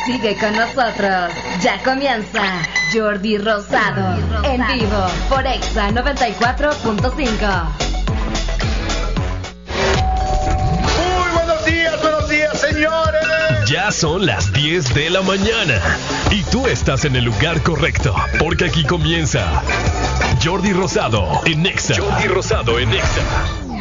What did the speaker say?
Sigue con nosotros. Ya comienza Jordi Rosado en vivo por Exa 94.5. Buenos días, señores. Ya son las 10 de la mañana y tú estás en el lugar correcto, porque aquí comienza Jordi Rosado en Exa. Jordi Rosado en Exa.